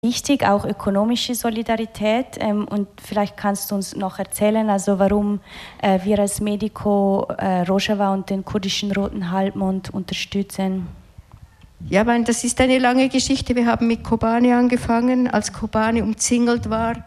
wichtig, auch ökonomische Solidarität. Und vielleicht kannst du uns noch erzählen, also warum wir als Medico Rojava und den kurdischen Roten Halbmond unterstützen. Ja, das ist eine lange Geschichte. Wir haben mit Kobane angefangen, als Kobane umzingelt war,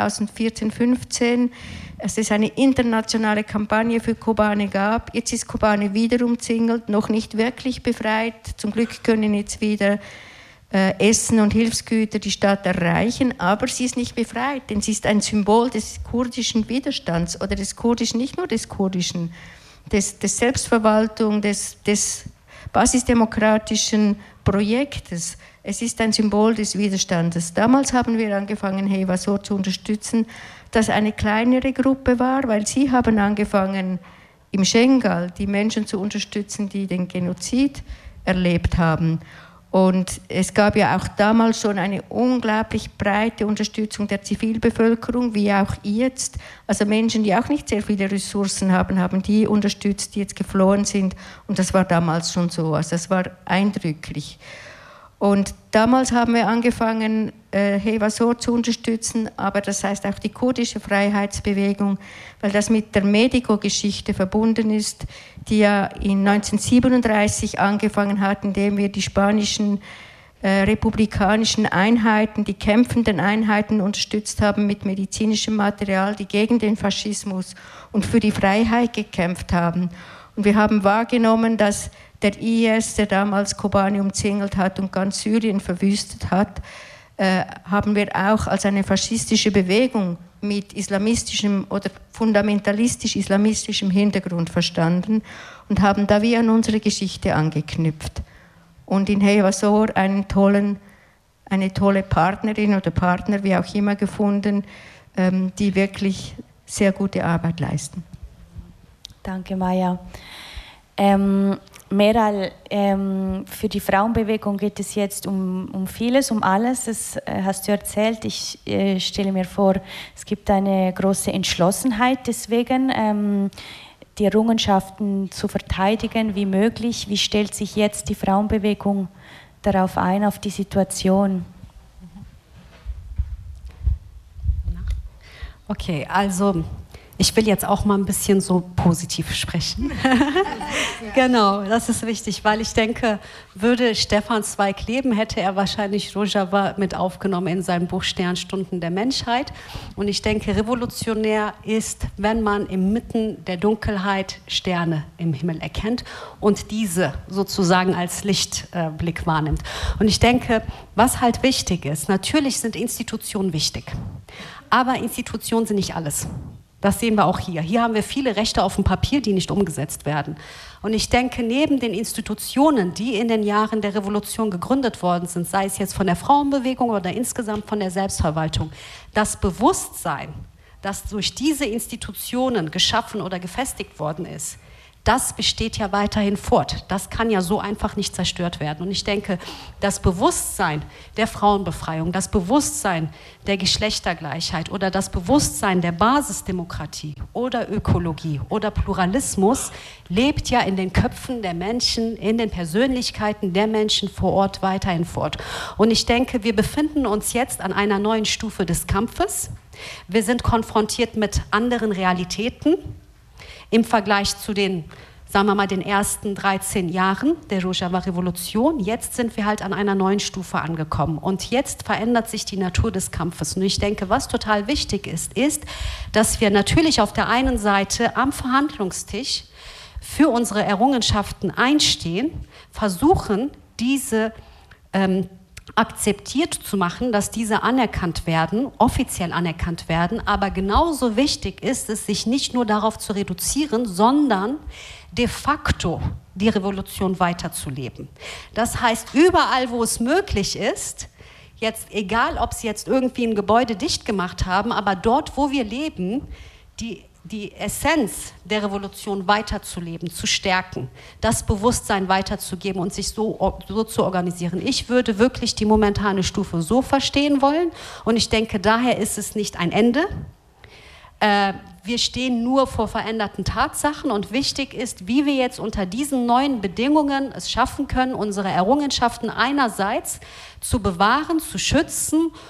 2014/15. Es ist eine internationale Kampagne für Kobane gab. Jetzt ist Kobane wieder umzingelt, noch nicht wirklich befreit. Zum Glück können jetzt wieder Essen und Hilfsgüter die Stadt erreichen, aber sie ist nicht befreit, denn sie ist ein Symbol des kurdischen Widerstands oder des kurdischen, nicht nur des kurdischen, des Selbstverwaltung, des basisdemokratischen Projektes. Es ist ein Symbol des Widerstandes. Damals haben wir angefangen, Heyvasor zu unterstützen, das eine kleinere Gruppe war, weil sie haben angefangen, im Schengal die Menschen zu unterstützen, die den Genozid erlebt haben. Und es gab ja auch damals schon eine unglaublich breite Unterstützung der Zivilbevölkerung, wie auch jetzt. Also Menschen, die auch nicht sehr viele Ressourcen haben, haben die unterstützt, die jetzt geflohen sind. Und das war damals schon so. Also das war eindrücklich. Und damals haben wir angefangen, Heyvasor zu unterstützen, aber das heißt auch die kurdische Freiheitsbewegung, weil das mit der Medico-Geschichte verbunden ist, die ja in 1937 angefangen hat, indem wir die spanischen republikanischen Einheiten, die kämpfenden Einheiten unterstützt haben mit medizinischem Material, die gegen den Faschismus und für die Freiheit gekämpft haben. Und wir haben wahrgenommen, dass der IS, der damals Kobane umzingelt hat und ganz Syrien verwüstet hat, haben wir auch als eine faschistische Bewegung mit islamistischem oder fundamentalistisch-islamistischem Hintergrund verstanden und haben da wie an unsere Geschichte angeknüpft. Und in Heyvasor eine tolle Partnerin oder Partner, wie auch immer, gefunden, die wirklich sehr gute Arbeit leisten. Danke, Maya. Meral, für die Frauenbewegung geht es jetzt um vieles, um alles. Das hast du erzählt. Ich stelle mir vor, es gibt eine große Entschlossenheit deswegen, die Errungenschaften zu verteidigen wie möglich. Wie stellt sich jetzt die Frauenbewegung darauf ein, auf die Situation? Okay, also ich will jetzt auch mal ein bisschen so positiv sprechen. Genau, das ist wichtig, weil ich denke, würde Stefan Zweig leben, hätte er wahrscheinlich Rojava mit aufgenommen in seinem Buch Sternstunden der Menschheit. Und ich denke, revolutionär ist, wenn man inmitten der Dunkelheit Sterne im Himmel erkennt und diese sozusagen als Lichtblick wahrnimmt. Und ich denke, was halt wichtig ist, natürlich sind Institutionen wichtig, aber Institutionen sind nicht alles. Das sehen wir auch hier. Hier haben wir viele Rechte auf dem Papier, die nicht umgesetzt werden. Und ich denke, neben den Institutionen, die in den Jahren der Revolution gegründet worden sind, sei es jetzt von der Frauenbewegung oder insgesamt von der Selbstverwaltung, das Bewusstsein, das durch diese Institutionen geschaffen oder gefestigt worden ist, das besteht ja weiterhin fort. Das kann ja so einfach nicht zerstört werden. Und ich denke, das Bewusstsein der Frauenbefreiung, das Bewusstsein der Geschlechtergleichheit oder das Bewusstsein der Basisdemokratie oder Ökologie oder Pluralismus lebt ja in den Köpfen der Menschen, in den Persönlichkeiten der Menschen vor Ort weiterhin fort. Und ich denke, wir befinden uns jetzt an einer neuen Stufe des Kampfes. Wir sind konfrontiert mit anderen Realitäten im Vergleich zu den, sagen wir mal, den ersten 13 Jahren der Rojava-Revolution. Jetzt sind wir halt an einer neuen Stufe angekommen. Und jetzt verändert sich die Natur des Kampfes. Und ich denke, was total wichtig ist, dass wir natürlich auf der einen Seite am Verhandlungstisch für unsere Errungenschaften einstehen, versuchen, diese akzeptiert zu machen, dass diese anerkannt werden, offiziell anerkannt werden, aber genauso wichtig ist es, sich nicht nur darauf zu reduzieren, sondern de facto die Revolution weiterzuleben. Das heißt, überall, wo es möglich ist, jetzt egal, ob sie jetzt irgendwie ein Gebäude dicht gemacht haben, aber dort, wo wir leben, die Essenz der Revolution weiterzuleben, zu stärken, das Bewusstsein weiterzugeben und sich so zu organisieren. Ich würde wirklich die momentane Stufe so verstehen wollen und ich denke, daher ist es nicht ein Ende, wir stehen nur vor veränderten Tatsachen und wichtig ist, wie wir jetzt unter diesen neuen Bedingungen es schaffen können, unsere Errungenschaften einerseits zu bewahren, zu schützen